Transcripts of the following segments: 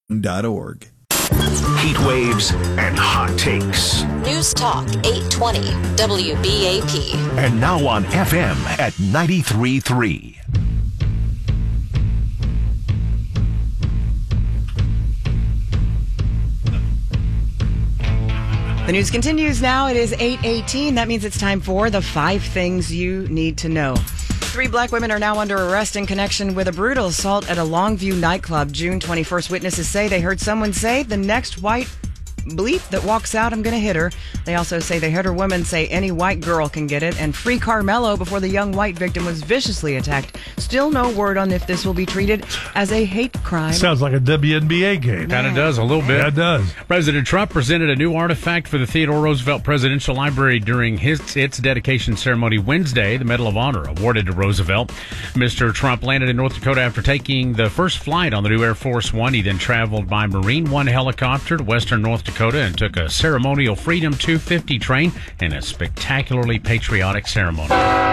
Heat waves and hot takes. News Talk 820 WBAP. And now on FM at 93.3. The news continues now. It is 8:18. That means it's time for the 5 things you need to know. 3 black women are now under arrest in connection with a brutal assault at a Longview nightclub. June 21st, witnesses say they heard someone say, "The next white bleep that walks out, I'm going to hit her." They also say they heard a woman say any white girl can get it, and free Carmelo before the young white victim was viciously attacked. Still no word on if this will be treated as a hate crime. Sounds like a WNBA game. Kind of does, a little bit. Yeah, it does. President Trump presented a new artifact for the Theodore Roosevelt Presidential Library during its dedication ceremony Wednesday, the Medal of Honor awarded to Roosevelt. Mr. Trump landed in North Dakota after taking the first flight on the new Air Force One. He then traveled by Marine One helicopter to western North Dakota and took a ceremonial Freedom 250 train in a spectacularly patriotic ceremony.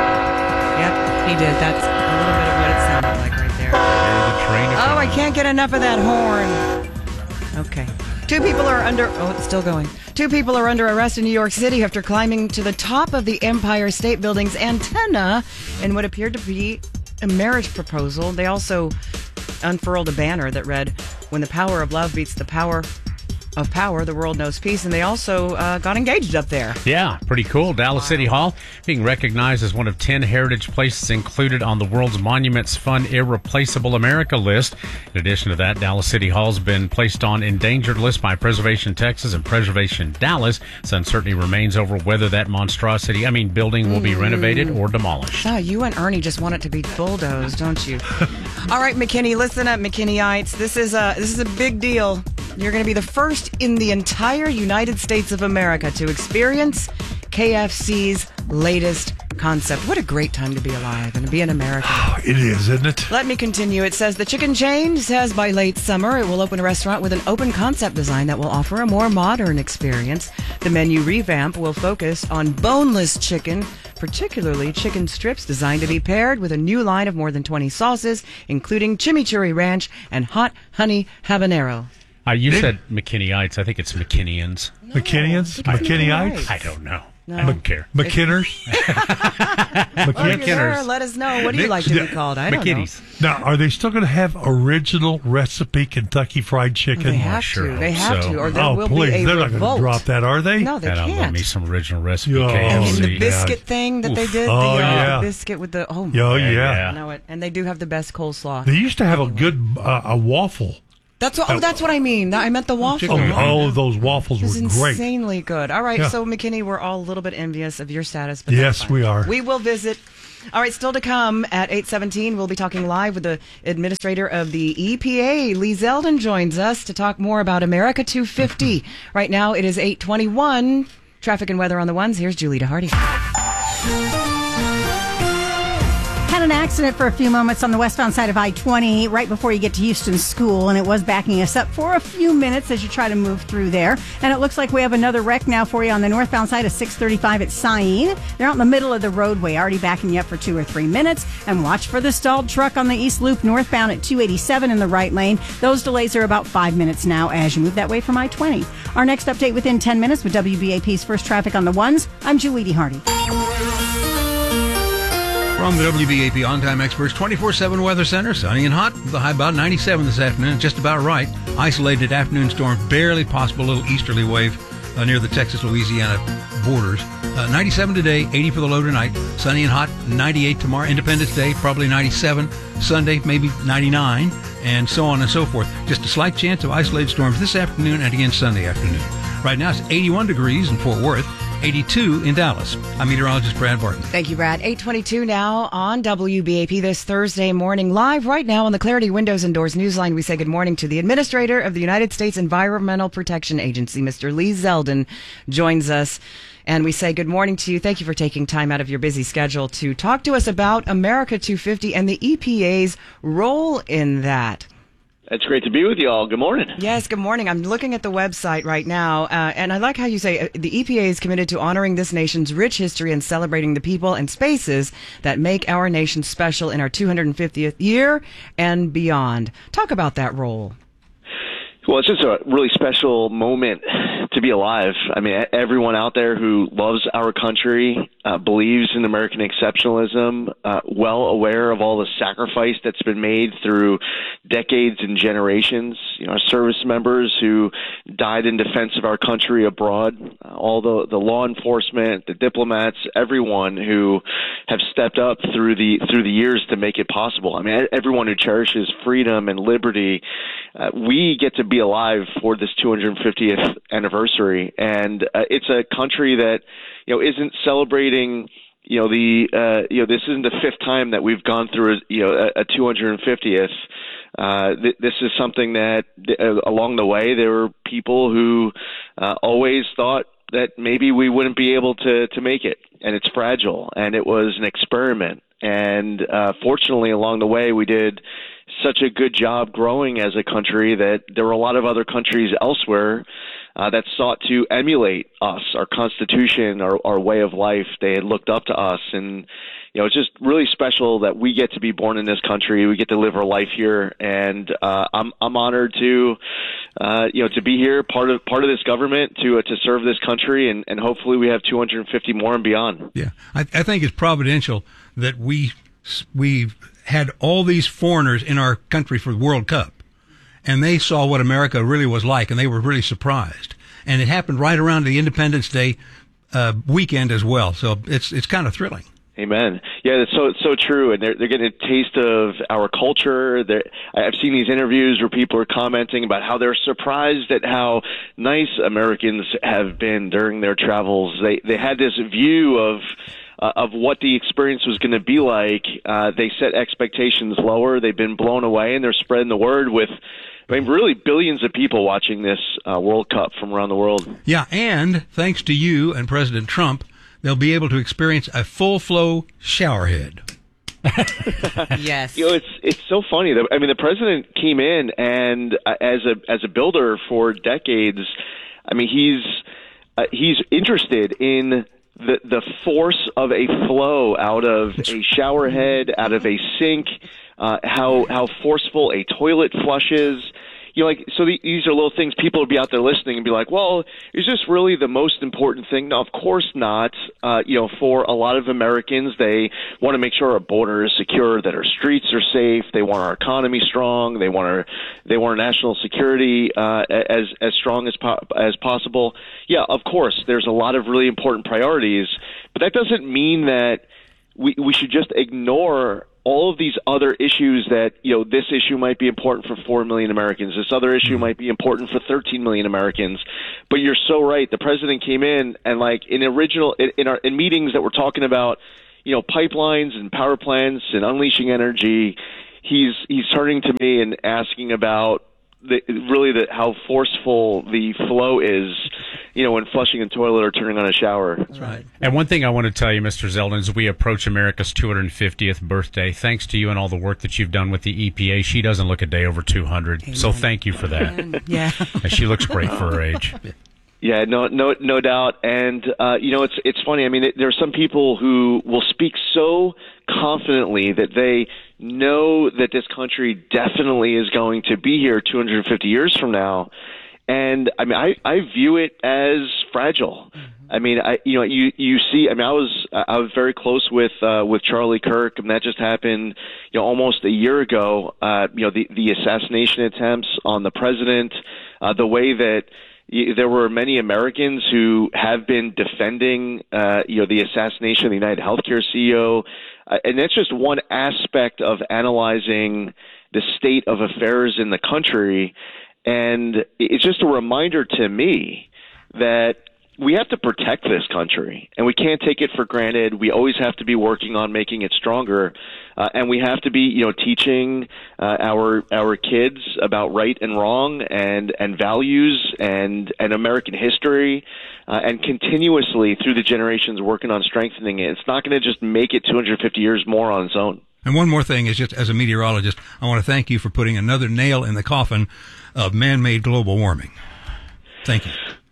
Yep, he did. That's a little bit of what it sounded like right there. Oh, I can't get enough of that horn. Okay. 2 people are under... Oh, it's still going. 2 people are under arrest in New York City after climbing to the top of the Empire State Building's antenna in what appeared to be a marriage proposal. They also unfurled a banner that read, "When the power of love beats the power of power, the world knows peace." And they also got engaged up there. Yeah, pretty cool. Dallas City Hall being recognized as one of 10 heritage places included on the World's Monuments Fund Irreplaceable America list. In addition to that, Dallas City Hall's been placed on endangered list by Preservation Texas and Preservation Dallas. So uncertainty remains over whether that building will be renovated or demolished. Oh, you and Ernie just want it to be bulldozed, don't you? All right, McKinney, listen up, McKinneyites. This is a big deal. You're going to be the first in the entire United States of America to experience KFC's latest concept. What a great time to be alive and to be an American. It is, isn't it? Let me continue. It says the chicken chain says by late summer it will open a restaurant with an open concept design that will offer a more modern experience. The menu revamp will focus on boneless chicken, particularly chicken strips designed to be paired with a new line of more than 20 sauces, including chimichurri ranch and hot honey habanero. You said McKinneyites. I think it's McKinnians. No, McKinnians? McKinneyites? I don't know. No. I don't care. McKinners? McKinners. Let us know. What do you like to be called? I don't know. Now, are they still going to have original recipe Kentucky Fried Chicken? They have to. They have to, or there will please. be a They're not revolt. going to drop that, are they? No, they I can't. love me some original recipe KFC. And the KFC. biscuit thing that they did. yeah. The biscuit with the... Oh, yeah. I know it. And they do have the best coleslaw. They used to have a good a waffle. That's what I mean. I meant the waffle. Oh, those waffles It was were great. insanely good. All right, Yeah. so McKinney, we're all a little bit envious of your status. But Yes, that's fine. we are. We will visit. All right, still to come at 8:17, we'll be talking live with the administrator of the EPA. Lee Zeldin joins us to talk more about America 250. Right now, it is 8:21. Traffic and weather on the ones. Here's Julie DeHardy. Had an accident for a few moments on the westbound side of I-20 right before you get to Houston School, and it was backing us up for a few minutes as you try to move through there. And it looks like we have another wreck now for you on the northbound side of 635 at Syene. They're out in the middle of the roadway, already backing you up for 2 or 3 minutes. And watch for the stalled truck on the East Loop northbound at 287 in the right lane. Those delays are about 5 minutes now as you move that way from I-20. Our next update within 10 minutes with WBAP's First Traffic on the Ones. I'm Julie DeHardy. From the WBAP On-Time Experts 24/7 Weather Center, sunny and hot, with a high about 97 this afternoon, just about right. Isolated afternoon storm, barely possible, little easterly wave near the Texas-Louisiana borders. 97 today, 80 for the low tonight, sunny and hot, 98 tomorrow, Independence Day, probably 97, Sunday, maybe 99, and so on and so forth. Just a slight chance of isolated storms this afternoon and again Sunday afternoon. Right now it's 81 degrees in Fort Worth, 82 in Dallas. I'm meteorologist Brad Barton. Thank you, Brad. 8:22 now on WBAP this Thursday morning. Live right now on the Clarity Windows and Doors Newsline, we say good morning to the Administrator of the United States Environmental Protection Agency, Mr. Lee Zeldin, joins us. And we say good morning to you. Thank you for taking time out of your busy schedule to talk to us about America 250 and the EPA's role in that. It's great to be with you all. Good morning. Yes, good morning. I'm looking at the website right now, and I like how you say the EPA is committed to honoring this nation's rich history and celebrating the people and spaces that make our nation special in our 250th year and beyond. Talk about that role. Well, it's just a really special moment to be alive. I mean, everyone out there who loves our country, believes in American exceptionalism, well aware of all the sacrifice that's been made through decades and generations. You know, our service members who died in defense of our country abroad, all the law enforcement, the diplomats, everyone who have stepped up through the years to make it possible. I mean, everyone who cherishes freedom and liberty. We get to be alive for this 250th anniversary, and it's a country that isn't celebrating. This isn't the fifth time that we've gone through a 250th. This is something that along the way there were people who always thought that maybe we wouldn't be able to make it, and it's fragile, and it was an experiment. And fortunately, along the way, we did such a good job growing as a country that there were a lot of other countries elsewhere that sought to emulate us, our Constitution, our way of life. They had looked up to us, and it's just really special that we get to be born in this country. We get to live our life here, and I'm honored to be here, part of this government, to serve this country, and hopefully we have 250 more and beyond. Yeah, I think it's providential that we've had all these foreigners in our country for the World Cup, and they saw what America really was like, and they were really surprised. And it happened right around the Independence Day weekend as well, so it's kind of thrilling. Amen. Yeah, it's so true, and they're getting a taste of our culture. I've seen these interviews where people are commenting about how they're surprised at how nice Americans have been during their travels. They had this view of what the experience was going to be like. They set expectations lower. They've been blown away, and they're spreading the word with, really billions of people watching this World Cup from around the world. Yeah, and thanks to you and President Trump, they'll be able to experience a full-flow showerhead. Yes. It's so funny. The president came in, and as a builder for decades, he's interested in the force of a flow out of a shower head, out of a sink, how forceful a toilet flush is. These are little things. People would be out there listening and be like, well, is this really the most important thing? No, of course not. For a lot of Americans, they want to make sure our border is secure, that our streets are safe. They want our economy strong. They want our national security as strong as possible. Yeah, of course, there's a lot of really important priorities, but that doesn't mean that we should just ignore all of these other issues that, this issue might be important for 4 million Americans. This other issue might be important for 13 million Americans. But you're so right. The president came in and in meetings that we're talking about, pipelines and power plants and unleashing energy, he's turning to me and asking about how forceful the flow is, when flushing a toilet or turning on a shower. That's right. And one thing I want to tell you, Mr. Zeldin, as we approach America's 250th birthday, thanks to you and all the work that you've done with the EPA, she doesn't look a day over 200. Amen. So thank you for that. Amen. Yeah. And she looks great for her age. Yeah, no doubt. And, it's funny. There are some people who will speak so confidently that they know that this country definitely is going to be here 250 years from now. And I view it as fragile. You see, I was very close with Charlie Kirk, and that just happened, almost a year ago. The assassination attempts on the president, the way that there were many Americans who have been defending, the assassination of the United Healthcare CEO. And that's just one aspect of analyzing the state of affairs in the country. And it's just a reminder to me that we have to protect this country, and we can't take it for granted. We always have to be working on making it stronger, and we have to be, teaching our kids about right and wrong and values and American history, and continuously through the generations working on strengthening it. It's not going to just make it 250 years more on its own. And one more thing is, just as a meteorologist, I want to thank you for putting another nail in the coffin of man-made global warming. Thank you.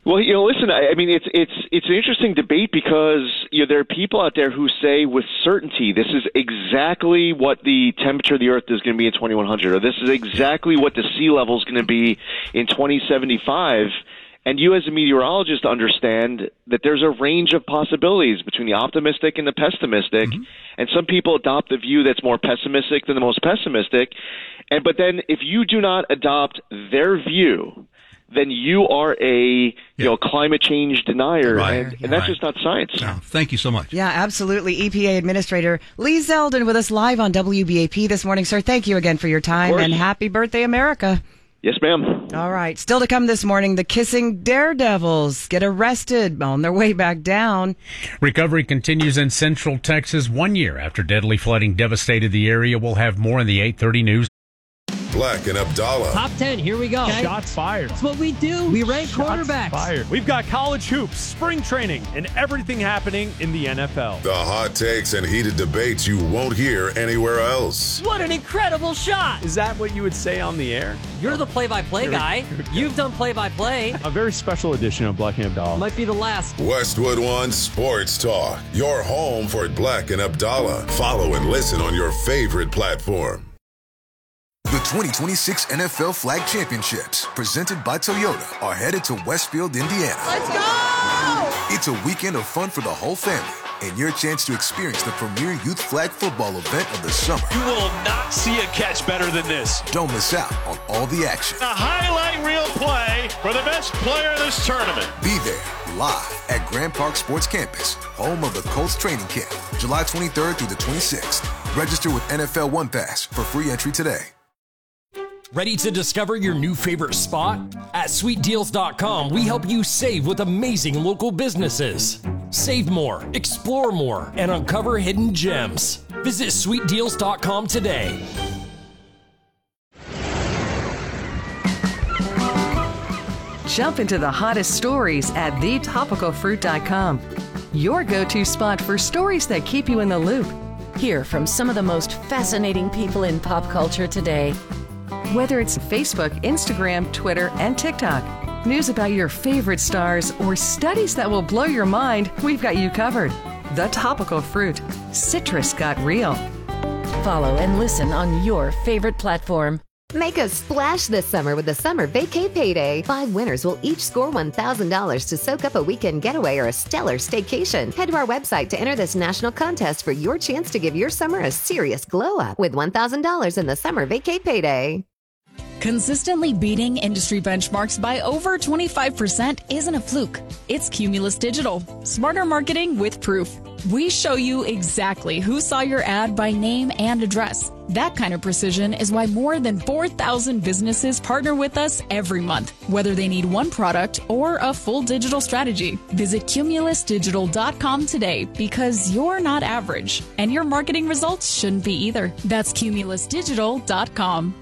Well, listen, I mean, it's an interesting debate because there are people out there who say with certainty this is exactly what the temperature of the Earth is going to be in 2100, or this is exactly what the sea level is going to be in 2075. And you as a meteorologist understand that there's a range of possibilities between the optimistic and the pessimistic. Mm-hmm. And some people adopt the view that's more pessimistic than the most pessimistic. But then if you do not adopt their view, then you are a climate change denier, right. and that's just not science. No, thank you so much. Yeah, absolutely. EPA Administrator Lee Zeldin with us live on WBAP this morning. Sir, thank you again for your time, and happy birthday, America. Yes, ma'am. All right. Still to come this morning, the kissing daredevils get arrested on their way back down. Recovery continues in Central Texas 1 year after deadly flooding devastated the area. We'll have more in the 8:30 news. Black and Abdallah. Top 10, here we go. Okay. Shots fired. That's what we do. We rank quarterbacks. Fired. We've got college hoops, spring training, and everything happening in the NFL. The hot takes and heated debates you won't hear anywhere else. What an incredible shot. Is that what you would say on the air? You're the play-by-play guy. You've done play-by-play. A very special edition of Black and Abdallah. Might be the last. Westwood One Sports Talk. Your home for Black and Abdallah. Follow and listen on your favorite platform. The 2026 NFL Flag Championships, presented by Toyota, are headed to Westfield, Indiana. Let's go! It's a weekend of fun for the whole family and your chance to experience the premier youth flag football event of the summer. You will not see a catch better than this. Don't miss out on all the action. A highlight reel play for the best player in this tournament. Be there live at Grand Park Sports Campus, home of the Colts training camp, July 23rd through the 26th. Register with NFL One Pass for free entry today. Ready to discover your new favorite spot? At SweetDeals.com, we help you save with amazing local businesses. Save more, explore more, and uncover hidden gems. Visit SweetDeals.com today. Jump into the hottest stories at TheTopicalFruit.com. Your go-to spot for stories that keep you in the loop. Hear from some of the most fascinating people in pop culture today. Whether it's Facebook, Instagram, Twitter, and TikTok, news about your favorite stars, or studies that will blow your mind, we've got you covered. The Topical Fruit. Citrus got real. Follow and listen on your favorite platform. Make a splash this summer with the Summer Vacay Payday. 5 winners will each score $1,000 to soak up a weekend getaway or a stellar staycation. Head to our website to enter this national contest for your chance to give your summer a serious glow up with $1,000 in the Summer Vacay Payday. Consistently beating industry benchmarks by over 25% isn't a fluke. It's Cumulus Digital. Smarter marketing with proof. We show you exactly who saw your ad by name and address. That kind of precision is why more than 4,000 businesses partner with us every month, whether they need one product or a full digital strategy. Visit CumulusDigital.com today because you're not average, and your marketing results shouldn't be either. That's CumulusDigital.com.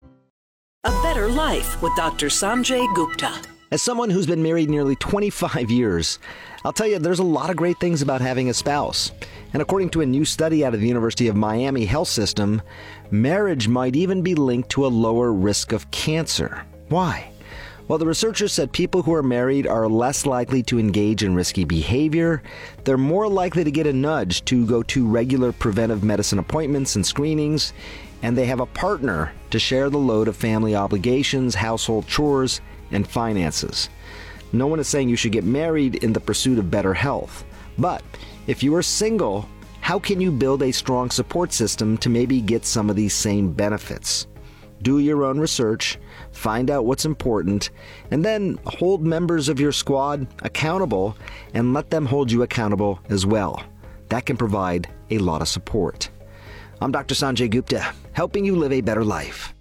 A Better Life with Dr. Sanjay Gupta. As someone who's been married nearly 25 years, I'll tell you there's a lot of great things about having a spouse. And according to a new study out of the University of Miami Health System, marriage might even be linked to a lower risk of cancer. Why? Well, the researchers said people who are married are less likely to engage in risky behavior, they're more likely to get a nudge to go to regular preventive medicine appointments and screenings, and they have a partner to share the load of family obligations, household chores, and finances. No one is saying you should get married in the pursuit of better health. But if you are single, how can you build a strong support system to maybe get some of these same benefits? Do your own research, find out what's important, and then hold members of your squad accountable and let them hold you accountable as well. That can provide a lot of support. I'm Dr. Sanjay Gupta, helping you live a better life.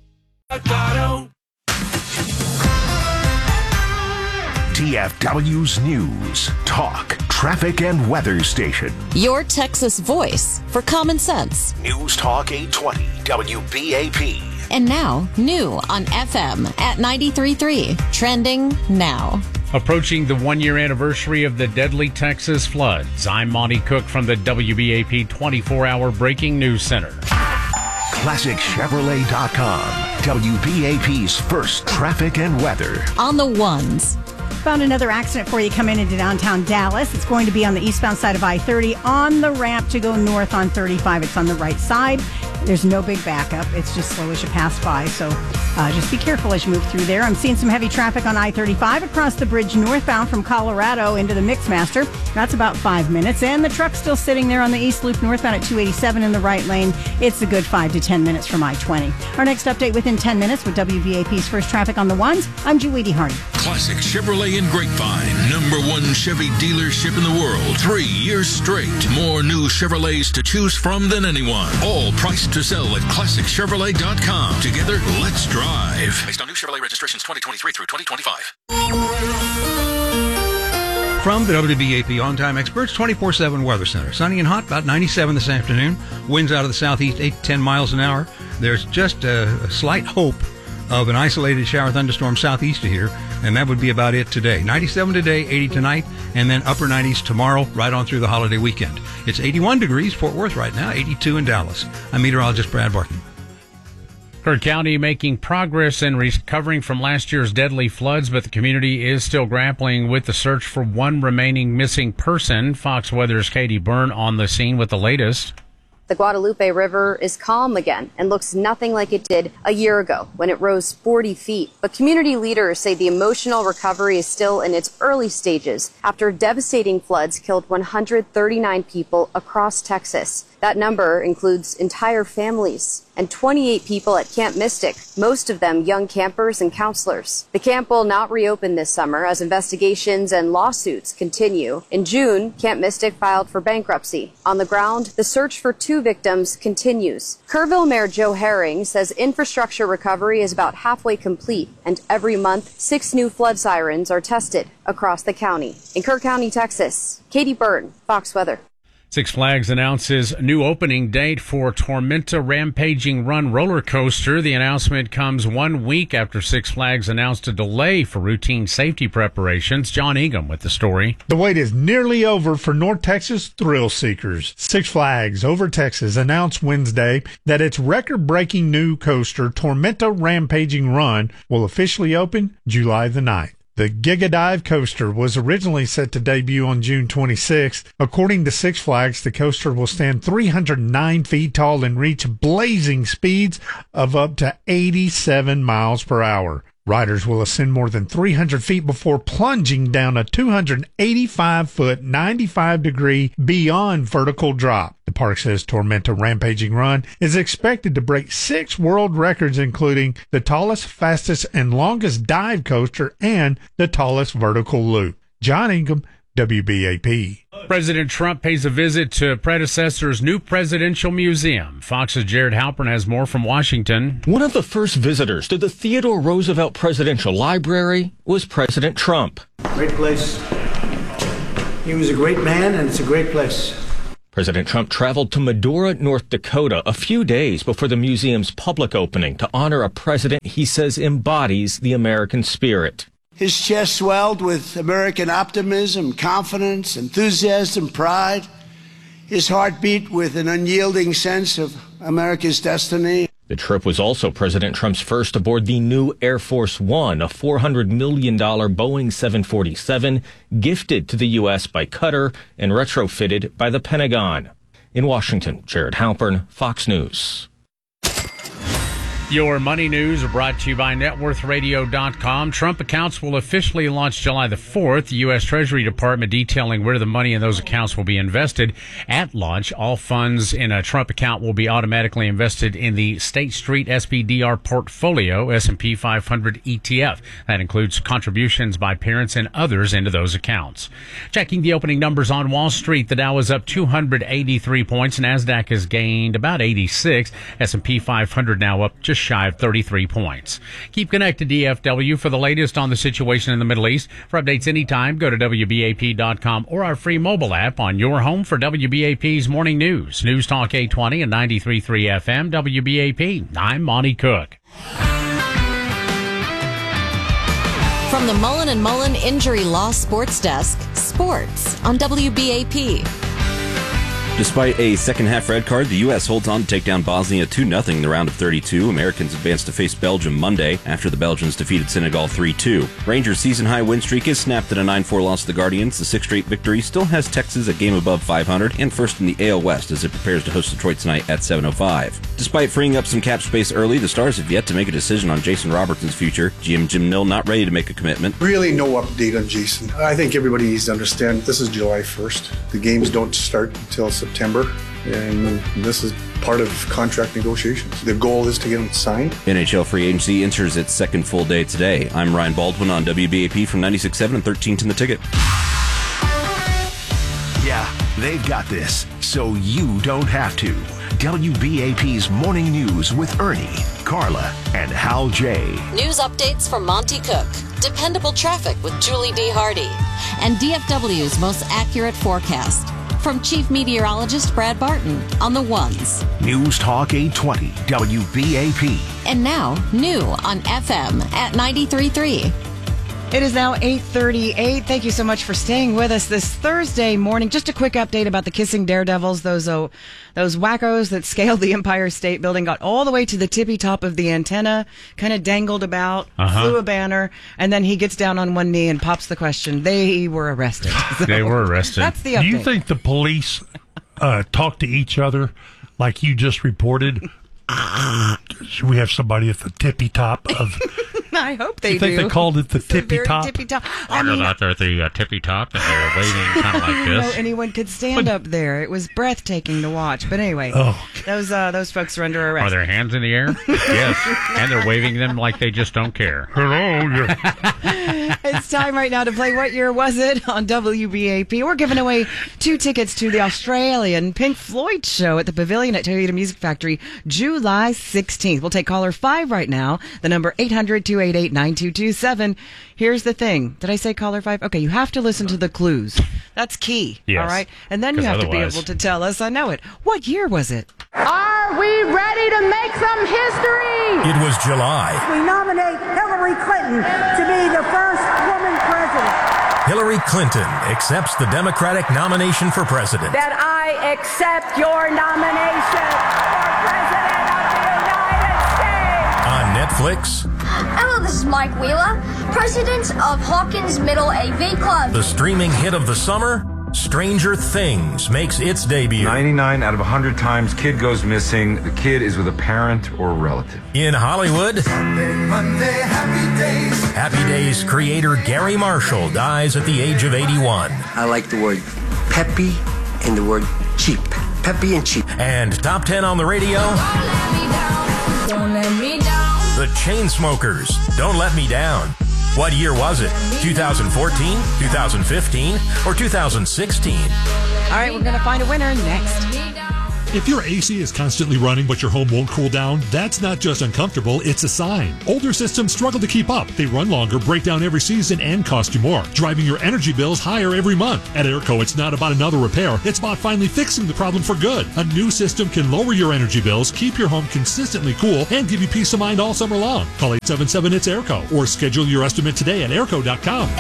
TFW's News, Talk, Traffic, and Weather Station. Your Texas voice for common sense. News Talk 820 WBAP. And now, new on FM at 93.3. Trending now. Approaching the 1-year anniversary of the deadly Texas floods, I'm Monty Cook from the WBAP 24-hour Breaking News Center. ClassicChevrolet.com, WBAP's first traffic and weather. On the ones. Found another accident for you coming into downtown Dallas. It's going to be on the eastbound side of I-30 on the ramp to go north on 35. It's on the right side. There's no big backup. It's just slow as you pass by. So just be careful as you move through there. I'm seeing some heavy traffic on I-35 across the bridge northbound from Colorado into the Mixmaster. That's about 5 minutes. And the truck's still sitting there on the east loop northbound at 287 in the right lane. It's a good 5 to 10 minutes from I-20. Our next update within 10 minutes with WBAP's First Traffic on the Ones. I'm Julie Hardy. Classic Chevrolet in Grapevine. #1 Chevy dealership in the world. 3 years straight. More new Chevrolets to choose from than anyone. All priced to sell at ClassicChevrolet.com. Together, let's drive. Based on new Chevrolet registrations 2023 through 2025. From the WBAP On-Time Experts 24/7 Weather Center. Sunny and hot, about 97 this afternoon. Winds out of the southeast, 8 to 10 miles an hour. There's just a slight hope of an isolated shower thunderstorm southeast of here, and that would be about it today. 97 today, 80 tonight, and then upper 90s tomorrow, right on through the holiday weekend. It's 81 degrees Fort Worth right now, 82 in Dallas. I'm meteorologist Brad Barton. Kirk County making progress in recovering from last year's deadly floods, but the community is still grappling with the search for one remaining missing person. Fox Weather's Katie Byrne on the scene with the latest. The Guadalupe River is calm again and looks nothing like it did a year ago when it rose 40 feet. But community leaders say the emotional recovery is still in its early stages after devastating floods killed 139 people across Texas. That number includes entire families and 28 people at Camp Mystic, most of them young campers and counselors. The camp will not reopen this summer as investigations and lawsuits continue. In June, Camp Mystic filed for bankruptcy. On the ground, the search for 2 victims continues. Kerrville Mayor Joe Herring says infrastructure recovery is about halfway complete, and every month, 6 new flood sirens are tested across the county. In Kirk County, Texas, Katie Byrne, Fox Weather. Six Flags announces new opening date for Tormenta Rampaging Run roller coaster. The announcement comes 1 week after Six Flags announced a delay for routine safety preparations. John Ingham with the story. The wait is nearly over for North Texas thrill seekers. Six Flags Over Texas announced Wednesday that its record-breaking new coaster, Tormenta Rampaging Run, will officially open July the 9th. The Giga Dive coaster was originally set to debut on June 26th. According to Six Flags, the coaster will stand 309 feet tall and reach blazing speeds of up to 87 miles per hour. Riders will ascend more than 300 feet before plunging down a 285-foot, 95-degree beyond vertical drop. The park says Tormenta Rampaging Run is expected to break 6 world records, including the tallest, fastest, and longest dive coaster and the tallest vertical loop. John Ingham, WBAP. President Trump pays a visit to predecessor's new presidential museum. Fox's Jared Halpern has more from Washington. One of the first visitors to the Theodore Roosevelt Presidential Library was President Trump. Great place. He was a great man, and it's a great place. President Trump traveled to Medora, North Dakota, a few days before the museum's public opening to honor a president he says embodies the American spirit. His chest swelled with American optimism, confidence, enthusiasm, pride. His heart beat with an unyielding sense of America's destiny. The trip was also President Trump's first aboard the new Air Force One, a $400 million Boeing 747 gifted to the U.S. by Qatar and retrofitted by the Pentagon. In Washington, Jared Halpern, Fox News. Your money news are brought to you by NetWorthRadio.com. Trump accounts will officially launch July the 4th. The U.S. Treasury Department detailing where the money in those accounts will be invested. At launch, all funds in a Trump account will be automatically invested in the State Street SPDR portfolio S&P 500 ETF. That includes contributions by parents and others into those accounts. Checking the opening numbers on Wall Street, the Dow is up 283 points. NASDAQ has gained about 86. S&P 500 now up just shy of 33 points. Keep connected to DFW for the latest on the situation in the Middle East. For updates anytime, go to WBAP.com or our free mobile app on your home for WBAP's morning news. News Talk 820 and 93.3 FM, WBAP. I'm Monty Cook. From the Mullen & Mullen Injury Law Sports Desk, sports on WBAP. Despite a second-half red card, the U.S. holds on to take down Bosnia 2-0 in the round of 32. Americans advance to face Belgium Monday after the Belgians defeated Senegal 3-2. Rangers' season-high win streak is snapped at a 9-4 loss to the Guardians. The sixth straight victory still has Texas a game above 500 and first in the AL West as it prepares to host Detroit tonight at 7:05. Despite freeing up some cap space early, the Stars have yet to make a decision on Jason Robertson's future. GM Jim Nill not ready to make a commitment. Really no update on Jason. I think everybody needs to understand this is July 1st. The games don't start until September, and this is part of contract negotiations. The goal is to get him signed. NHL free agency enters its second full day today. I'm Ryan Baldwin on WBAP from 96.7 and 13th in the Ticket. Yeah, they've got this, so you don't have to. WBAP's Morning News with Ernie, Carla, and Hal J. News updates from Monty Cook, dependable traffic with Julie D. Hardy, and DFW's most accurate forecast. From Chief Meteorologist Brad Barton on the ones. News Talk 820 WBAP. And now, new on FM at 93.3. It is now 8:38. Thank you so much for staying with us this Thursday morning. Just a quick update about the Kissing Daredevils. Those wackos that scaled the Empire State Building, got all the way to the tippy top of the antenna, kind of dangled about, flew a banner, and then he gets down on one knee and pops the question. They were arrested. So they were arrested. That's the update. Do you think the police talk to each other like you just reported? Should we have somebody at the tippy top of... I hope they do. You think they called it the tippy top? Tippy top. I mean, out there at the tippy top, and they were waving kind of like this. No, anyone could stand up there. It was breathtaking to watch. But anyway, those folks are under arrest. Are their hands in the air? Yes, and they're waving them like they just don't care. Hello. It's time right now to play What Year Was It on WBAP. We're giving away 2 tickets to the Australian Pink Floyd show at the Pavilion at Toyota Music Factory, July 16th. We'll take caller 5 right now. The number 800-288-9227. Here's the thing. Did I say caller 5? Okay, you have to listen to the clues. That's key. Yes. All right? And then you have to be able to tell us, I know it. What year was it? Are we ready to make some history? It was July. We nominate Hillary Clinton to be the first woman president. Hillary Clinton accepts the Democratic nomination for president. That I accept your nomination for president of the United States. On Netflix. Hello, this is Mike Wheeler, president of Hawkins Middle AV Club. The streaming hit of the summer, Stranger Things makes its debut. 99 out of 100 times kid goes missing, the kid is with a parent or a relative. In Hollywood, Sunday, Monday, Happy Days. Happy Days creator Gary Marshall dies at the age of 81. I like the word peppy and the word cheap. Peppy and cheap. And top 10 on the radio. Don't let me down. The Chainsmokers, Don't Let Me Down. What year was it? 2014, 2015, or 2016? All right, we're going to find a winner next. If your AC is constantly running but your home won't cool down, that's not just uncomfortable, it's a sign. Older systems struggle to keep up. They run longer, break down every season, and cost you more, driving your energy bills higher every month. At Airco, it's not about another repair. It's about finally fixing the problem for good. A new system can lower your energy bills, keep your home consistently cool, and give you peace of mind all summer long. Call 877-ITS-AIRCO or schedule your estimate today at airco.com.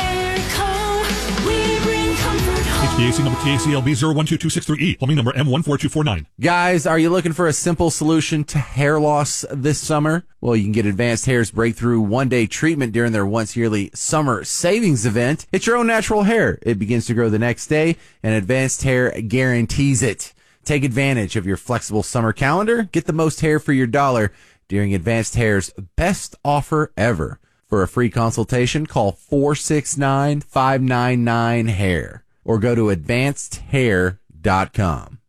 HVAC number TACLB 012263E. Plumbing number M14249. Guys, are you looking for a simple solution to hair loss this summer? Well, you can get Advanced Hair's breakthrough one-day treatment during their once-yearly summer savings event. It's your own natural hair. It begins to grow the next day, and Advanced Hair guarantees it. Take advantage of your flexible summer calendar. Get the most hair for your dollar during Advanced Hair's best offer ever. For a free consultation, call 469-599-HAIR. Or go to advancedhair.com.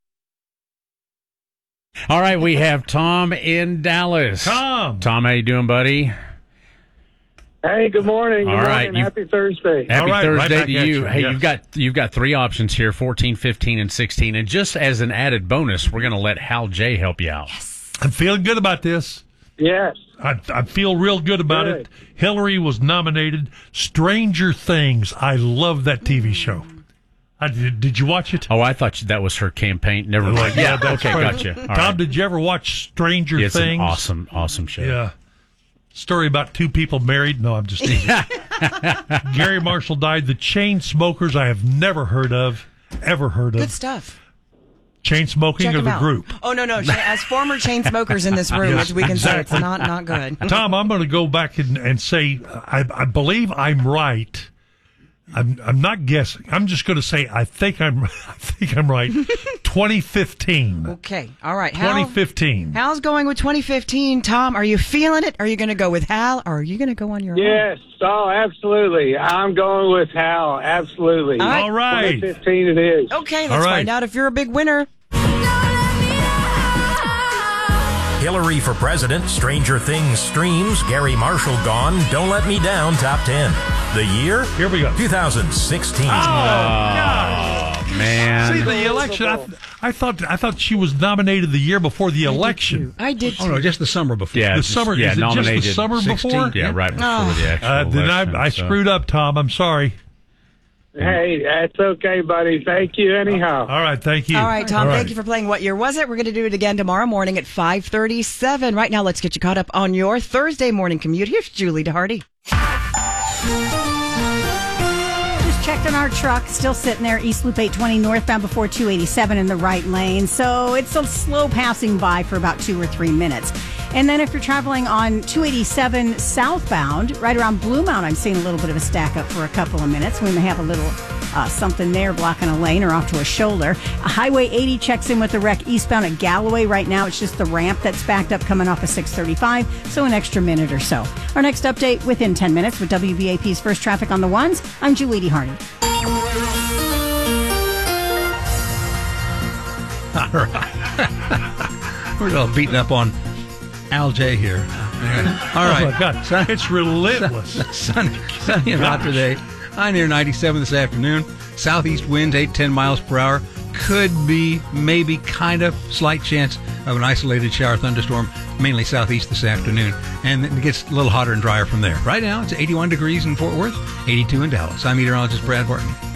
All right, we have Tom in Dallas. Tom, how you doing, buddy? Hey, good morning. All right, happy Thursday. Happy Thursday right to you. Hey, Yes. you've got 3 options here: 14, 15, and 16. And just as an added bonus, we're going to let Hal J help you out. Yes. I'm feeling good about this. Yes. I feel real good about it. Hillary was nominated. Stranger Things. I love that TV show. Did you watch it? Oh, I thought that was her campaign. Never mind. Yeah, that's okay, right. gotcha. All Tom, right. did you ever watch Stranger It's Things? an awesome show. Yeah. Story about 2 people married. No, I'm just teasing. Gary Marshall died. The Chainsmokers I have never heard of, ever heard of. Good stuff. Chain smoking Check or them the out. group? Oh, no. As former chain smokers in this room, Yes, we can say exactly. it's not good. Tom, I'm going to go back and say I believe I'm right. I'm not guessing. I'm just going to say I think I'm right. 2015. Okay. All right. 2015. Hal's going with 2015. Tom, are you feeling it? Are you going to go with Hal, or are you going to go on your own? Yes. Oh, absolutely. I'm going with Hal. Absolutely. All right. 2015 it is. Okay, let's find out if you're a big winner. Hillary for President, Stranger Things streams, Gary Marshall gone, Don't Let Me Down, top 10. The year? Here we go. 2016. Oh, man. See, the election, I thought she was nominated the year before the election. I did too. Oh, no, just the summer before. Yeah, The summer, is it nominated just the summer 16? before? Yeah, right before the actual Then election. I screwed up, Tom. I'm sorry. Hey, that's okay, buddy. Thank you anyhow. All right, thank you. All right, Tom, All right. thank you for playing What Year Was It? We're going to do it again tomorrow morning at 5:37. Right now, let's get you caught up on your Thursday morning commute. Here's Julie DeHardy. Just checked on our truck, still sitting there, East Loop 820 northbound before 287 in the right lane. So it's a slow passing by for about 2 or 3 minutes. And then if you're traveling on 287 southbound, right around Blue Mound, I'm seeing a little bit of a stack up for a couple of minutes. We may have a little something there blocking a lane or off to a shoulder. Highway 80 checks in with the wreck eastbound at Galloway. Right now, it's just the ramp that's backed up coming off of 635, so an extra minute or so. Our next update within 10 minutes with WBAP's First Traffic on the Ones. I'm Julie DeHardy. All right. We're all beating up on Al J here. All right. Oh, my God. It's relentless. Sunny and hot today. High near 97 this afternoon. Southeast winds 8-10 miles per hour. Could be, maybe, kind of, slight chance of an isolated shower thunderstorm, mainly southeast this afternoon. And it gets a little hotter and drier from there. Right now, it's 81 degrees in Fort Worth, 82 in Dallas. I'm meteorologist Brad Barton.